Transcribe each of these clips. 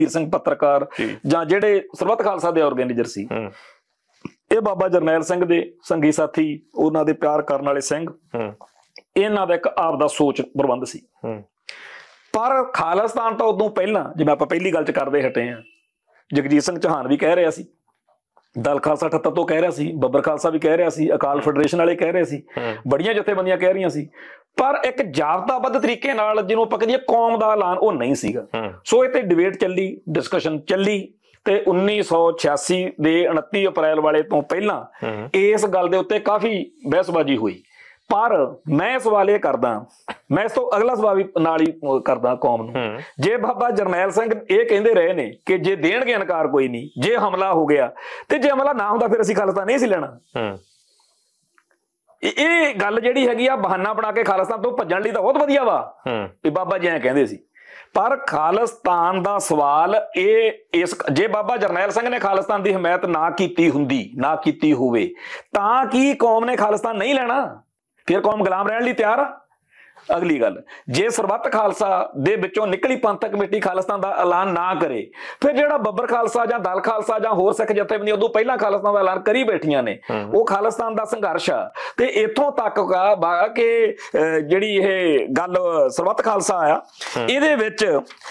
ਸਿੰਘ ਪੱਤਰਕਾਰ ਜਾਂ ਜਿਹੜੇ ਸਰਬੱਤ ਖਾਲਸਾ ਦੇ ਆਰਗੇਨਾਈਜ਼ਰ ਸੀ, ਇਹ ਬਾਬਾ ਜਰਨੈਲ ਸਿੰਘ ਦੇ ਸੰਗੀ ਸਾਥੀ, ਉਹਨਾਂ ਦੇ ਪਿਆਰ ਕਰਨ ਵਾਲੇ ਸਿੰਘ, ਇਹਨਾਂ ਦਾ ਇੱਕ ਆਪ ਦਾ ਸੋਚ ਪ੍ਰਬੰਧ ਸੀ। ਪਰ ਖਾਲਿਸਤਾਨ ਤਾਂ ਉਦੋਂ ਪਹਿਲਾਂ, ਜਿਵੇਂ ਆਪਾਂ ਪਹਿਲੀ ਗੱਲ 'ਚ ਕਰਦੇ ਹਟੇ ਹਾਂ, ਜਗਜੀਤ ਸਿੰਘ ਚੌਹਾਨ ਵੀ ਕਹਿ ਰਿਹਾ ਸੀ, ਦਲ ਖਾਲਸਾ 78 ਤੋਂ ਕਹਿ ਰਿਹਾ ਸੀ, ਬੱਬਰ ਖਾਲਸਾ ਵੀ ਕਹਿ ਰਿਹਾ ਸੀ, ਅਕਾਲ ਫੈਡਰੇਸ਼ਨ ਵਾਲੇ ਕਹਿ ਰਹੇ ਸੀ, ਬੜੀਆਂ ਜਥੇਬੰਦੀਆਂ ਕਹਿ ਰਹੀਆਂ ਸੀ, ਪਰ ਇੱਕ ਜਾਬਤਾਬੱਧ ਤਰੀਕੇ ਨਾਲ ਜਿਹਨੂੰ ਆਪਾਂ ਕਹੀਏ ਕੌਮ ਦਾ ਐਲਾਨ ਉਹ ਨਹੀਂ ਸੀਗਾ। ਸੋ ਇਹ ਤੇ ਡਿਬੇਟ ਚੱਲੀ, ਡਿਸਕਸ਼ਨ ਚੱਲੀ, ਤੇ 1986 ਦੇ 29 ਅਪ੍ਰੈਲ ਵਾਲੇ ਤੋਂ ਪਹਿਲਾਂ ਇਸ ਗੱਲ ਦੇ ਉੱਤੇ ਕਾਫੀ ਬਹਿਸਬਾਜ਼ੀ ਹੋਈ। ਪਰ ਮੈਂ ਸਵਾਲ ਇਹ ਕਰਦਾ, ਮੈਂ ਇਸ ਤੋਂ ਅਗਲਾ ਸਵਾਲ ਵੀ ਨਾਲ ਹੀ ਕਰਦਾ ਕੌਮ ਨੂੰ, ਜੇ ਬਾਬਾ ਜਰਨੈਲ ਸਿੰਘ ਇਹ ਕਹਿੰਦੇ ਰਹੇ ਨੇ ਕਿ ਜੇ ਦੇਣਗੇ ਇਨਕਾਰ ਕੋਈ ਨਹੀਂ, ਜੇ ਹਮਲਾ ਹੋ ਗਿਆ, ਤੇ ਜੇ ਹਮਲਾ ਨਾ ਹੁੰਦਾ ਫਿਰ ਅਸੀਂ ਖਾਲਿਸਤਾਨ ਨਹੀਂ ਸੀ ਲੈਣਾ। ਇਹ ਗੱਲ ਜਿਹੜੀ ਹੈਗੀ ਆ ਬਹਾਨਾ ਬਣਾ ਕੇ ਖਾਲਿਸਤਾਨ ਤੋਂ ਭੱਜਣ ਲਈ ਤਾਂ ਬਹੁਤ ਵਧੀਆ ਵਾ ਕਿ ਬਾਬਾ ਜੀ ਐਂ ਕਹਿੰਦੇ ਸੀ, ਪਰ ਖਾਲਿਸਤਾਨ ਦਾ ਸਵਾਲ ਜੇ ਬਾਬਾ ਜਰਨੈਲ ਸਿੰਘ ਨੇ ਖਾਲਿਸਤਾਨ ਦੀ ਹਮਾਇਤ ਨਾ ਕੀਤੀ ਹੁੰਦੀ, ਨਾ ਕੀਤੀ ਹੋਵੇ, ਤਾਂ ਕੀ ਕੌਮ ਨੇ ਖਾਲਿਸਤਾਨ ਨਹੀਂ ਲੈਣਾ? ਫਿਰ ਕੌਮ ਗੁਲਾਮ ਰਹਿਣ ਲਈ ਤਿਆਰ ਆ? ਅਗਲੀ ਗੱਲ, ਜੇ ਸਰਬੱਤ ਖਾਲਸਾ ਦੇ ਵਿੱਚੋਂ ਨਿਕਲੀ ਪੰਥਕ ਕਮੇਟੀ ਖਾਲਿਸਤਾਨ ਦਾ ਐਲਾਨ ਨਾ ਕਰੇ, ਫਿਰ ਜਿਹੜਾ ਬੱਬਰ ਖਾਲਸਾ ਜਾਂ ਦਲ ਖਾਲਸਾ ਜਾਂ ਹੋਰ ਸਿੱਖ ਜਥੇਬੰਦੀਆਂ ਉਦੋਂ ਪਹਿਲਾਂ ਖਾਲਿਸਤਾਨ ਦਾ ਐਲਾਨ ਕਰੀ ਬੈਠੀਆਂ ਨੇ, ਉਹ ਖਾਲਿਸਤਾਨ ਦਾ ਸੰਘਰਸ਼ ਆ। ਤੇ ਇੱਥੋਂ ਤੱਕ ਕਿ ਜਿਹੜੀ ਇਹ ਗੱਲ ਸਰਬੱਤ ਖਾਲਸਾ ਆ, ਇਹਦੇ ਵਿੱਚ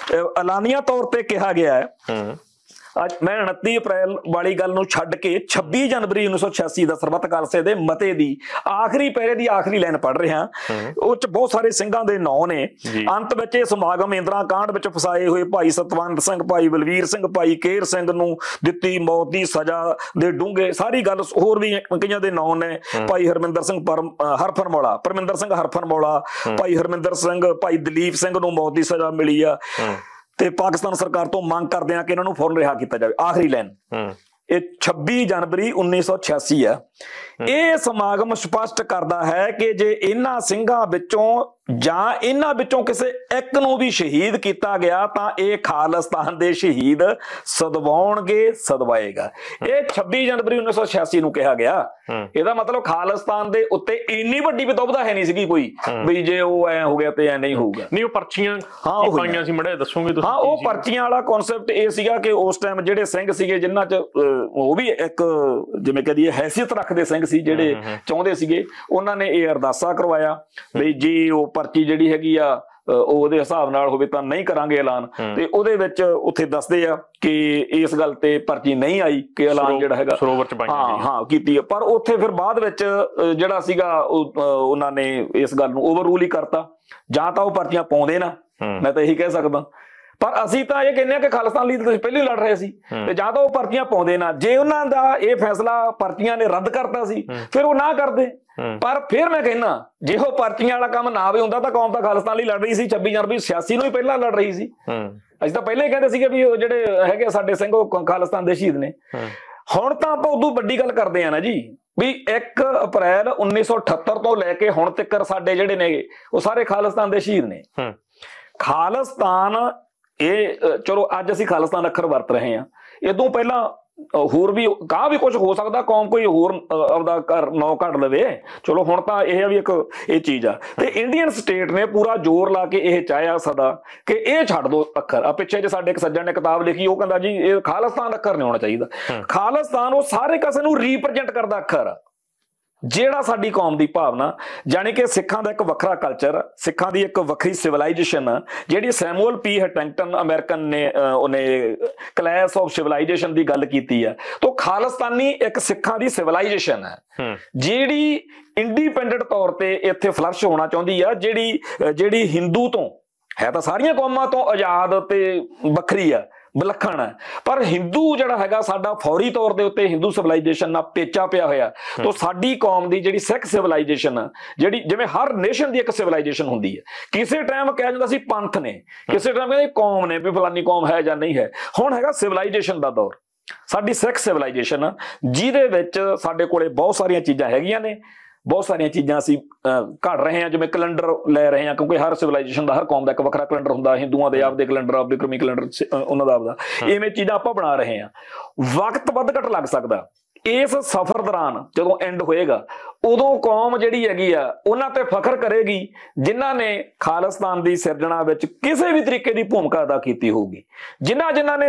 ਐਲਾਨੀਆ ਤੌਰ ਤੇ ਕਿਹਾ ਗਿਆ ਹੈ, ਅੱਜ ਮੈਂ 29 ਅਪ੍ਰੈਲ ਵਾਲੀ ਗੱਲ ਨੂੰ ਛੱਡ ਕੇ 26 ਜਨਵਰੀ 1986 ਦਾ ਸਰਬੱਤ ਖਾਲਸੇ ਦੇ ਮਤੇ ਦੀ ਆਖਰੀ ਪੈਰੇ ਦੀ ਆਖਰੀ ਲਾਈਨ ਪੜ੍ਹ ਰਿਹਾ। ਉਹ ਚ ਬਹੁਤ ਸਾਰੇ ਸਿੰਘਾਂ ਦੇ ਨਾਂ ਨੇ। ਅੰਤ ਵਿੱਚ ਇਹ ਸਮਾਗਮ ਇੰਦਰਾ ਕਾਂਡ ਵਿੱਚ ਫਸਾਏ ਹੋਏ ਭਾਈ ਸਤਵੰਤ ਸਿੰਘ, ਭਾਈ ਬਲਵੀਰ ਸਿੰਘ, ਭਾਈ ਕੇਰ ਸਿੰਘ ਨੂੰ ਦਿੱਤੀ ਮੌਤ ਦੀ ਸਜ਼ਾ ਦੇ ਡੂੰਘੇ, ਸਾਰੀ ਗੱਲ ਹੋਰ ਵੀ ਕਈਆਂ ਦੇ ਨਾਂ ਨੇ, ਭਾਈ ਹਰਮਿੰਦਰ ਸਿੰਘ ਹਰਫਨਮੌਲਾ, ਪਰਮਿੰਦਰ ਸਿੰਘ ਹਰਫਨਮੌਲਾ, ਭਾਈ ਹਰਮਿੰਦਰ ਸਿੰਘ, ਭਾਈ ਦਲੀਪ ਸਿੰਘ ਨੂੰ ਮੌਤ ਦੀ ਸਜ਼ਾ ਮਿਲੀ ਆ, ਤੇ ਪਾਕਿਸਤਾਨ ਸਰਕਾਰ ਤੋਂ ਮੰਗ ਕਰਦੇ ਆ ਕਿ ਇਹਨਾਂ ਨੂੰ ਫੌਰਨ ਰਿਹਾ ਕੀਤਾ ਜਾਵੇ। ਆਖਰੀ ਲਾਈਨ ਇਹ 26 ਜਨਵਰੀ 1986 ਆ। ਇਹ ਸਮਾਗਮ ਸਪਸ਼ਟ ਕਰਦਾ ਹੈ ਕਿ ਜੇ ਇਹਨਾਂ ਸਿੰਘਾਂ ਵਿੱਚੋਂ ਜਾਂ ਇਹਨਾਂ ਵਿੱਚੋਂ ਕਿਸੇ ਇੱਕ ਨੂੰ ਵੀ ਸ਼ਹੀਦ ਕੀਤਾ ਗਿਆ ਤਾਂ ਇਹ ਖਾਲਿਸਤਾਨ ਦੇ ਸ਼ਹੀਦ ਸਦਵਾਉਣਗੇ, ਸਦਵਾਏਗਾ। ਇਹ 26 ਜਨਵਰੀ 1986 ਨੂੰ ਕਿਹਾ ਗਿਆ। ਇਹਦਾ ਮਤਲਬ ਖਾਲਿਸਤਾਨ ਦੇ ਉੱਤੇ ਇੰਨੀ ਵੱਡੀ ਵਿਤੋਬਤਾ ਹੈ ਨਹੀਂ ਸੀਗੀ ਕੋਈ ਵੀ ਜੇ ਉਹ ਐ ਹੋ ਗਿਆ ਤੇ ਐ ਨਹੀਂ ਹੋਊਗਾ। ਨਹੀਂ, ਉਹ ਪਰਚੀਆਂ ਪਾਈਆਂ ਸੀ, ਮੜੇ ਦੱਸੋਗੇ ਤੁਸੀਂ? ਹਾਂ, ਉਹ ਪਰਚੀਆਂ ਵਾਲਾ ਕਨਸੈਪਟ ਇਹ ਸੀਗਾ ਕਿ ਉਸ ਟਾਈਮ ਜਿਹੜੇ ਸਿੰਘ ਸੀਗੇ ਜਿਨ੍ਹਾਂ ਚ ਉਹ ਵੀ ਇੱਕ ਜਿਵੇਂ ਕਹਦੀਏ ਹੈਸੀਅਤ ਰੱਖਦੇ ਸਿੰਘ ਸੀ, ਜਿਹੜੇ ਚਾਹੁੰਦੇ ਸੀਗੇ, ਉਹਨਾਂ ਨੇ ਇਹ ਅਰਦਾਸਾ ਕਰਵਾਇਆ ਵੀ ਜੀ ਉਹ ਪਰਚੀ ਜਿਹੜੀ ਹੈਗੀ ਆ ਉਹਦੇ ਹਿਸਾਬ ਨਾਲ ਹੋਵੇ ਤਾਂ ਨਹੀਂ ਕਰਾਂਗੇ ਐਲਾਨ। ਤੇ ਉਹਦੇ ਵਿੱਚ ਉੱਥੇ ਦੱਸਦੇ ਆ ਕਿ ਇਸ ਗੱਲ ਤੇ ਪਰਚੀ ਨਹੀਂ ਆਈ ਕਿ ਐਲਾਨ ਜਿਹੜਾ ਹੈਗਾ ਸਰੋਵਰ ਚ ਹਾਂ ਕੀਤੀ ਹੈ। ਪਰ ਉੱਥੇ ਫਿਰ ਬਾਅਦ ਵਿੱਚ ਜਿਹੜਾ ਸੀਗਾ ਉਹਨਾਂ ਨੇ ਇਸ ਗੱਲ ਨੂੰ ਓਵਰ ਰੂਲ ਹੀ ਕਰਤਾ। ਜਾਂ ਤਾਂ ਉਹ ਪਰਚੀਆਂ ਪਾਉਂਦੇ ਨਾ, ਮੈਂ ਤਾਂ ਇਹੀ ਕਹਿ ਸਕਦਾ, ਪਰ ਅਸੀਂ ਤਾਂ ਇਹ ਕਹਿੰਦੇ ਆ ਕਿ ਖਾਲਿਸਤਾਨ ਲਈ ਤੁਸੀਂ ਪਹਿਲਾਂ ਹੀ ਲੜ ਰਹੇ ਸੀ, ਤੇ ਜਾਂ ਤਾਂ ਉਹ ਪਰਚੀਆਂ ਪਾਉਂਦੇ ਨਾ। ਜੇ ਉਹਨਾਂ ਦਾ ਇਹ ਫੈਸਲਾ ਪਰਚੀਆਂ ਨੇ ਰੱਦ ਕਰਤਾ ਸੀ ਫਿਰ ਉਹ ਨਾ ਕਰਦੇ। ਪਰ ਫਿਰ ਮੈਂ ਕਹਿੰਦਾ ਜੇ ਉਹ ਪਰਚੀਆਂ ਵਾਲਾ ਕੰਮ ਨਾ ਵੀ ਹੁੰਦਾ ਤਾਂ ਕੌਮ ਤਾਂ ਖਾਲਿਸਤਾਨ ਲਈ ਲੜ ਰਹੀ ਸੀ। 26 ਜਨਵਰੀ 86 ਨੂੰ ਹੀ ਪਹਿਲਾਂ ਲੜ ਰਹੀ ਸੀ। ਅਸੀਂ ਤਾਂ ਪਹਿਲਾਂ ਹੀ ਕਹਿੰਦੇ ਸੀਗੇ ਵੀ ਉਹ ਜਿਹੜੇ ਹੈਗੇ ਸਾਡੇ ਸਿੰਘ ਉਹ ਖਾਲਿਸਤਾਨ ਦੇ ਸ਼ਹੀਦ ਨੇ। ਹੁਣ ਤਾਂ ਆਪਾਂ ਉਦੋਂ ਵੱਡੀ ਗੱਲ ਕਰਦੇ ਆ ਨਾ ਜੀ, ਵੀ 1 ਅਪ੍ਰੈਲ 1978 ਤੋਂ ਲੈ ਕੇ ਹੁਣ ਤੱਕ ਸਾਡੇ ਜਿਹੜੇ ਨੇ ਉਹ ਸਾਰੇ ਖਾਲਿਸਤਾਨ ਦੇ ਸ਼ਹੀਦ ਨੇ। ਖਾਲਿਸਤਾਨ ਇਹ ਚਲੋ ਅੱਜ ਅਸੀਂ ਖਾਲਿਸਤਾਨ ਅੱਖਰ ਵਰਤ ਰਹੇ ਹਾਂ, ਇਦੋਂ ਪਹਿਲਾਂ ਹੋਰ ਵੀ ਕਾ ਵੀ ਕੁਝ ਹੋ ਸਕਦਾ, ਕੌਮ ਕੋਈ ਹੋਰ ਆਪਦਾ ਘਰ ਨੌ ਕੱਢ ਲਵੇ। ਚਲੋ ਹੁਣ ਤਾਂ ਇਹ ਵੀ ਇੱਕ ਇਹ ਚੀਜ਼ ਆ। ਤੇ ਇੰਡੀਅਨ ਸਟੇਟ ਨੇ ਪੂਰਾ ਜ਼ੋਰ ਲਾ ਕੇ ਇਹ ਚਾਹਿਆ ਸਦਾ ਕਿ ਇਹ ਛੱਡ ਦੋ ਅੱਖਰ। ਆ ਪਿੱਛੇ ਜੇ ਸਾਡੇ ਇੱਕ ਸੱਜਣ ਨੇ ਕਿਤਾਬ ਲਿਖੀ, ਉਹ ਕਹਿੰਦਾ ਜੀ ਇਹ ਖਾਲਿਸਤਾਨ ਅੱਖਰ ਨਹੀਂ ਹੋਣਾ ਚਾਹੀਦਾ। ਖਾਲਿਸਤਾਨ ਉਹ ਸਾਰੇ ਕਿਸੇ ਨੂੰ ਰੀਪ੍ਰਜੈਂਟ ਕਰਦਾ ਅੱਖਰ ਆ, ਜਿਹੜਾ ਸਾਡੀ ਕੌਮ ਦੀ ਭਾਵਨਾ, ਜਾਣੀ ਕਿ ਸਿੱਖਾਂ ਦਾ ਇੱਕ ਵੱਖਰਾ ਕਲਚਰ, ਸਿੱਖਾਂ ਦੀ ਇੱਕ ਵੱਖਰੀ ਸਿਵਲਾਈਜੇਸ਼ਨ, ਜਿਹੜੀ ਸੈਮੂਅਲ ਪੀ ਹਟਿੰਗਟਨ ਅਮਰੀਕਨ ਨੇ ਉਹਨੇ ਕਲਾਸ ਆਫ ਸਿਵਲਾਈਜੇਸ਼ਨ ਦੀ ਗੱਲ ਕੀਤੀ ਹੈ। ਤਾਂ ਖਾਲਿਸਤਾਨੀ ਇੱਕ ਸਿੱਖਾਂ ਦੀ ਸਿਵਲਾਈਜੇਸ਼ਨ ਹੈ ਜਿਹੜੀ ਇੰਡੀਪੈਂਡੈਂਟ ਤੌਰ ਤੇ ਇੱਥੇ ਫਲਰਸ਼ ਹੋਣਾ ਚਾਹੁੰਦੀ ਆ, ਜਿਹੜੀ ਹਿੰਦੂ ਤੋਂ ਹੈ ਤਾਂ ਸਾਰੀਆਂ ਕੌਮਾਂ ਤੋਂ ਆਜ਼ਾਦ ਤੇ ਵੱਖਰੀ ਆ, ਵਿਲੱਖਣ ਹੈ। ਪਰ ਹਿੰਦੂ ਜਿਹੜਾ ਹੈਗਾ ਸਾਡਾ ਫੌਰੀ ਤੌਰ ਦੇ ਉੱਤੇ ਹਿੰਦੂ ਸਿਵਲਾਈਜੇਸ਼ਨ ਨਾਲ ਪੇਚਾ ਪਿਆ ਹੋਇਆ। ਤਾਂ ਸਾਡੀ ਕੌਮ ਦੀ ਜਿਹੜੀ ਸਿੱਖ ਸਿਵਲਾਈਜੇਸ਼ਨ ਆ, ਜਿਹੜੀ ਜਿਵੇਂ ਹਰ ਨੇਸ਼ਨ ਦੀ ਇੱਕ ਸਿਵਲਾਈਜੇਸ਼ਨ ਹੁੰਦੀ ਹੈ, ਕਿਸੇ ਟਾਈਮ ਕਿਹਾ ਜਾਂਦਾ ਸੀ ਪੰਥ ਨੇ, ਕਿਸੇ ਟਾਈਮ ਕਹਿੰਦੇ ਕੌਮ ਨੇ ਵੀ ਫਲਾਨੀ ਕੌਮ ਹੈ ਜਾਂ ਨਹੀਂ ਹੈ। ਹੁਣ ਹੈਗਾ ਸਿਵਲਾਈਜੇਸ਼ਨ ਦਾ ਦੌਰ, ਸਾਡੀ ਸਿੱਖ ਸਿਵਲਾਈਜੇਸ਼ਨ, ਜਿਹਦੇ ਵਿੱਚ ਸਾਡੇ ਕੋਲੇ ਬਹੁਤ ਸਾਰੀਆਂ ਚੀਜ਼ਾਂ ਹੈਗੀਆਂ ਨੇ, ਬਹੁਤ ਸਾਰੀਆਂ ਚੀਜ਼ਾਂ ਅਸੀਂ ਘੜ ਰਹੇ ਹਾਂ। ਜਿਵੇਂ ਕੈਲੰਡਰ ਲੈ ਰਹੇ ਹਾਂ, ਕਿਉਂਕਿ ਹਰ ਸਿਵਲਾਈਜੇਸ਼ਨ ਦਾ, ਹਰ ਕੌਮ ਦਾ ਇੱਕ ਵੱਖਰਾ ਕੈਲੰਡਰ ਹੁੰਦਾ। ਹਿੰਦੂਆਂ ਦੇ ਆਪਦੇ ਕੈਲੰਡਰ, ਆਪਦੇ ਕ੍ਰਮੀ ਕੈਲੰਡਰ ਉਹਨਾਂ ਦਾ ਆਪਦਾ, ਇਵੇਂ ਚੀਜ਼ਾਂ ਆਪਾਂ ਬਣਾ ਰਹੇ ਹਾਂ। ਵਕਤ ਵੱਧ ਘੱਟ ਲੱਗ ਸਕਦਾ, ਇਸ ਸਫ਼ਰ ਦੌਰਾਨ ਜਦੋਂ ਐਂਡ ਹੋਏਗਾ ਉਦੋਂ ਕੌਮ ਜਿਹੜੀ ਹੈਗੀ ਆ ਉਹਨਾਂ ਤੇ ਫਖਰ ਕਰੇਗੀ ਜਿਨ੍ਹਾਂ ਨੇ ਖਾਲਿਸਤਾਨ ਦੀ ਸਿਰਜਣਾ ਵਿੱਚ ਕਿਸੇ ਵੀ ਤਰੀਕੇ ਦੀ ਭੂਮਿਕਾ ਅਦਾ ਕੀਤੀ ਹੋਊਗੀ, ਜਿਨ੍ਹਾਂ ਨੇ